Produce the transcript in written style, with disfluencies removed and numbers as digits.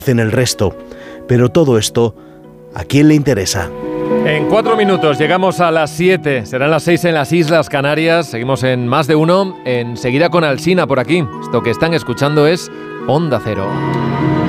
hacen el resto. Pero todo esto, ¿a quién le interesa? En 4 minutos llegamos a las 7, serán las 6 en las Islas Canarias, seguimos en Más de Uno, enseguida con Alsina por aquí. Esto que están escuchando es Onda Cero.